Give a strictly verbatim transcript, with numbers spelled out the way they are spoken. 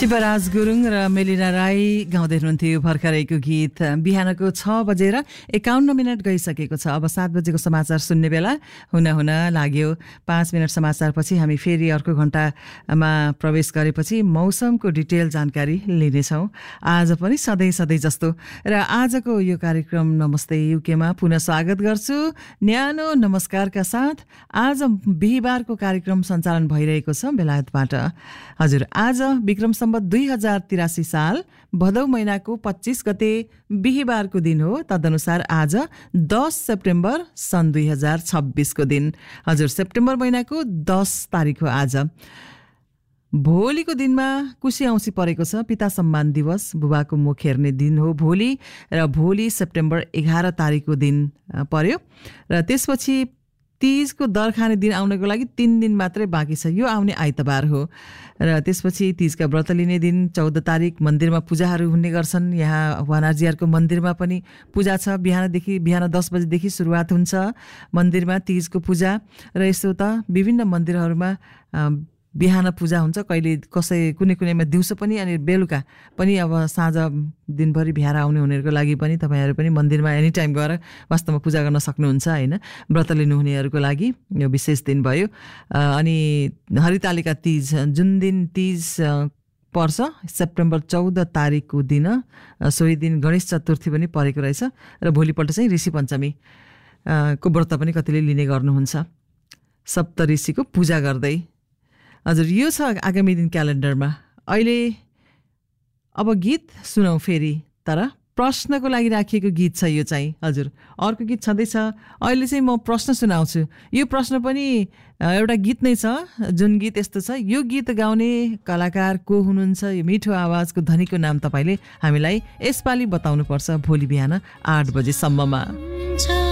शिवराज गुरुङ र मेलिना राई गाउँदै हुनुहुन्थ्यो भर्खरैको गीत। बिहानको छ बजेर एकाउन्न मिनट गइसकेको छ। अब सात बजेको समाचार सुन्ने बेला हुन हुन लाग्यो। पाँच मिनट समाचारपछि हामी फेरि अर्को घण्टामा प्रवेश गरेपछि मौसमको डिटेल जानकारी लिनेछौँ। आज पनि सधैँ सधैँ जस्तो र आजको यो कार्यक्रम नमस्ते युकेमा पुनः स्वागत गर्छु न्यानो नमस्कारका साथ। आज बिहिबारको कार्यक्रम सञ्चालन भइरहेको छ बेलायतबाट। हजुर, आज विक्रम सम्वत दुई हजार तिरासी साल भदौ महिनाको पच्चीस गते बिहिबारको दिन हो। तदनुसार आज दस सेप्टेम्बर सन् दुई हजार छब्बीसको दिन। हजुर, सेप्टेम्बर महिनाको दस तारिक हो आज। भोलिको दिनमा कुशी औँसी परेको छ। पिता सम्मान दिवस, बुबाको मुख हेर्ने दिन हो भोलि। र भोलि सेप्टेम्बर एघार तारिकको दिन पर्यो। र त्यसपछि तीजको दर खाने दिन आउनको लागि तीन दिन मात्रै बाँकी छ। यो आउने आइतबार हो। र त्यसपछि तीजका व्रत लिने दिन चौध तारिक मन्दिरमा पूजाहरू हुने गर्छन्। यहाँ वानार्जीहरूको मन्दिरमा पनि पूजा छ। बिहानदेखि बिहान दस बजेदेखि सुरुवात हुन्छ मन्दिरमा तीजको पूजा। र यस्तो त विभिन्न मन्दिरहरूमा बिहान पूजा हुन्छ, कहिले कसै कुनै कुनैमा दिउँसो पनि अनि बेलुका पनि। अब साँझ दिनभरि बिहार आउने हुनेहरूको लागि पनि तपाईँहरू पनि मन्दिरमा एनी टाइम गएर वास्तवमा पूजा गर्न सक्नुहुन्छ होइन। व्रत लिनुहुनेहरूको लागि यो विशेष दिन भयो। अनि हरितालिका तीज, जुन दिन तीज पर्छ सेप्टेम्बर चौध तारिकको दिन, सोही दिन गणेश चतुर्थी पनि परेको रहेछ। र भोलिपल्ट चाहिँ ऋषि पञ्चमी को व्रत पनि कतिले लिने गर्नुहुन्छ सप्त ऋषिको पूजा गर्दै। हजुर, यो छ आगामी दिन क्यालेन्डरमा। अहिले अब गीत सुनौँ फेरि, तर प्रश्नको लागि राखिएको गीत छ यो चाहिँ। हजुर, अर्को गीत छँदैछ। अहिले चाहिँ म प्रश्न सुनाउँछु। यो प्रश्न पनि एउटा गीत नै छ, जुन गीत यस्तो छ। यो गीत गाउने कलाकार को हुनुहुन्छ, यो मिठो आवाजको धनीको नाम तपाईँले हामीलाई यसपालि बताउनुपर्छ भोलि बिहान आठ बजेसम्ममा।